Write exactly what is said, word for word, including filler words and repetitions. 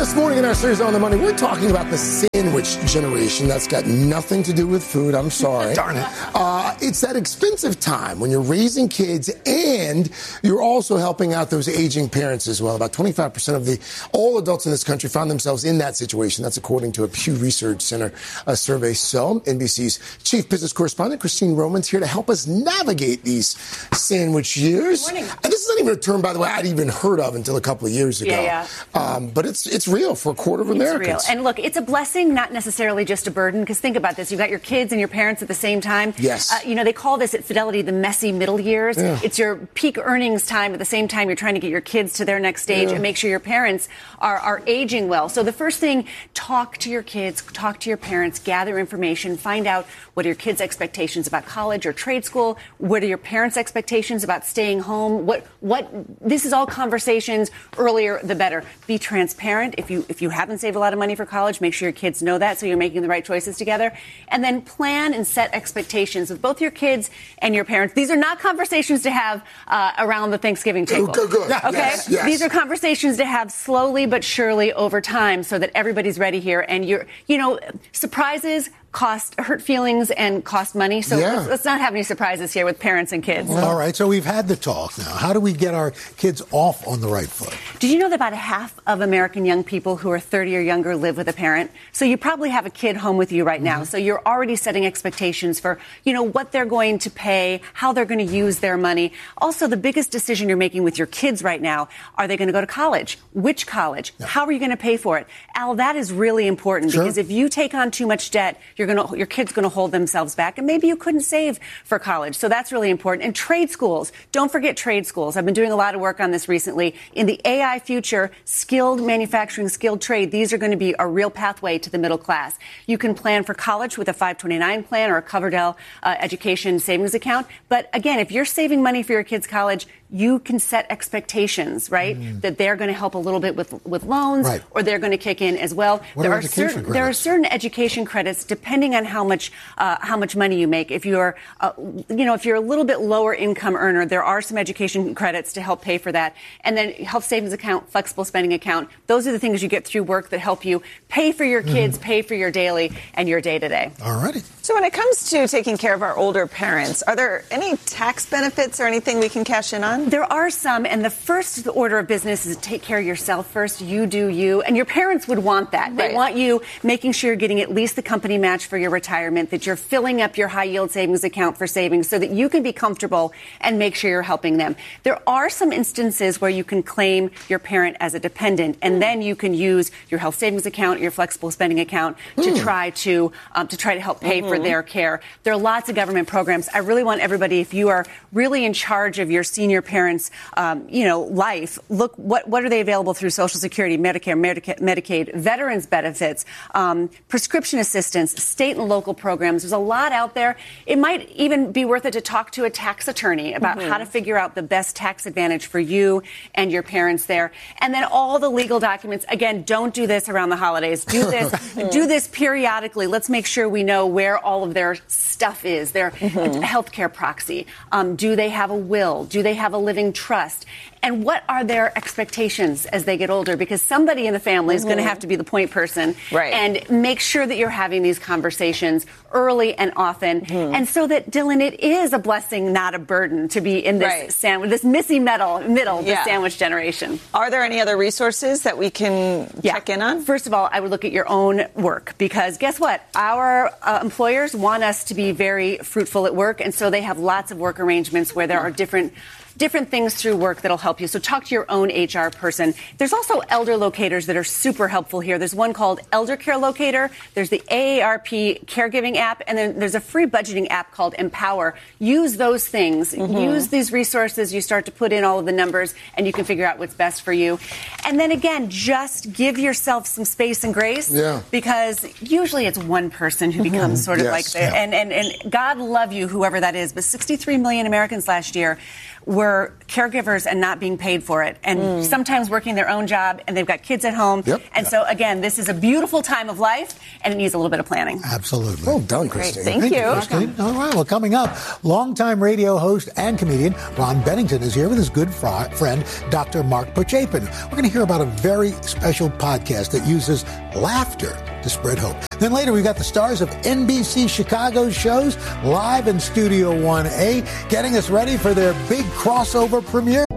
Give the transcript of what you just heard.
This morning in our series On the Money, we're talking about the sandwich generation. That's got nothing to do with food. I'm sorry. Darn it. Uh, it's that expensive time when you're raising kids and you're also helping out those aging parents as well. About twenty-five percent of the all adults in this country found themselves in that situation. That's according to a Pew Research Center uh, survey. So N B C's chief business correspondent, Christine Roman's here to help us navigate these sandwich years. Good morning. And this isn't even a term, by the way, I'd even heard of until a couple of years ago. Yeah, yeah. Um, but it's it's real for a quarter of Americans. It's real. And look, it's a blessing, not necessarily just a burden, because think about this. You've got your kids and your parents at the same time. Yes. Uh, you know, they call this at Fidelity the messy middle years. Yeah. It's your peak earnings time at the same time you're trying to get your kids to their next stage Yeah. and make sure your parents are, are aging well. So the first thing, talk to your kids, talk to your parents, gather information, find out what are your kids' expectations about college or trade school, what are your parents' expectations about staying home, what, what, this is all conversations, earlier the better. Be transparent. If you, if you haven't saved a lot of money for college, make sure your kids know that so you're making the right choices together. And then plan and set expectations with both your kids and your parents. These are not conversations to have uh, around the Thanksgiving table. Good, good. Okay? Yes, yes. These are conversations to have slowly but surely over time so that everybody's ready here. And you're, you know, surprises cost, hurt feelings and cost money. So Yeah. let's, let's not have any surprises here with parents and kids. All right, so we've had the talk now. How do we get our kids off on the right foot? Did you know that about half of American young people who are thirty or younger live with a parent? So you probably have a kid home with you right now. Mm-hmm. So you're already setting expectations for, you know, what they're going to pay, how they're going to use their money. Also, the biggest decision you're making with your kids right now, are they going to go to college? Which college? Yeah. How are you going to pay for it? Al, that is really important Sure. because if you take on too much debt, you're going to, your kid's going to hold themselves back, and maybe you couldn't save for college. So that's really important. And trade schools. Don't forget trade schools. I've been doing a lot of work on this recently. In the A I future, skilled manufacturing, skilled trade, these are going to be a real pathway to the middle class. You can plan for college with a five twenty-nine plan or a Coverdell uh, education savings account. But again, if you're saving money for your kids' college, you can set expectations, right? Mm. That they're going to help a little bit with with loans, right. or they're going to kick in as well. What there are are education certain credits? there are certain education credits depending on how much uh, how much money you make. If you're uh, you know if you're a little bit lower income earner, there are some education credits to help pay for that. And then health savings account, flexible spending account. Those are the things you get through work that help you pay for your kids, mm-hmm. pay for your daily and your day to day. All righty. So when it comes to taking care of our older parents, are there any tax benefits or anything we can cash in on? There are some, and the first order of business is to take care of yourself first. You do you, and your parents would want that. Right. They want you making sure you're getting at least the company match for your retirement, that you're filling up your high yield savings account for savings so that you can be comfortable and make sure you're helping them. There are some instances where you can claim your parent as a dependent, and then you can use your health savings account, your flexible spending account to mm. try to um, to try to help pay mm-hmm. for their care. There are lots of government programs. I really want everybody, if you are really in charge of your senior parents' um, you know, life, look what what are they available through Social Security, Medicare, Medica- Medicaid, veterans benefits, um, prescription assistance, state and local programs. There's a lot out there. It might even be worth it to talk to a tax attorney about mm-hmm. how to figure out the best tax advantage for you and your parents there. And then all the legal documents. Again, don't do this around the holidays. Do this, do this periodically. Let's make sure we know where all of their stuff is. Their mm-hmm. healthcare proxy. Um, do they have a will? Do they have a living trust? And what are their expectations as they get older? Because somebody in the family is mm-hmm. going to have to be the point person. Right. And make sure that you're having these conversations early and often. Mm-hmm. And so that, Dylan, it is a blessing, not a burden, to be in this right. sandwich, this messy middle, middle, the yeah. sandwich generation. Are there any other resources that we can yeah. check in on? First of all, I would look at your own work, because guess what? Our uh, employers want us to be very fruitful at work. And so they have lots of work arrangements where there are different different things through work that'll help you. So talk to your own H R person. There's also elder locators that are super helpful here. There's one called Elder Care Locator. There's the A A R P Caregiving app. And then there's a free budgeting app called Empower. Use those things. Mm-hmm. Use these resources. You start to put in all of the numbers and you can figure out what's best for you. And then again, just give yourself some space and grace. Yeah. Because usually it's one person who becomes mm-hmm. sort of yes. like the, yeah. and, and, and God love you, whoever that is. But sixty-three million Americans last year were caregivers and not being paid for it, and mm. sometimes working their own job, and they've got kids at home. Yep. And yep. so, again, this is a beautiful time of life, and it needs a little bit of planning. Absolutely. Well done, Christine. Great. Thank, Thank you. you Christine. All right. Well, coming up, longtime radio host and comedian Ron Bennington is here with his good fr- friend, Doctor Mark Pochapin. We're going to hear about a very special podcast that uses laughter to spread hope. Then later, we've got the stars of N B C Chicago's shows live in Studio one A, getting us ready for their big crossover premiere.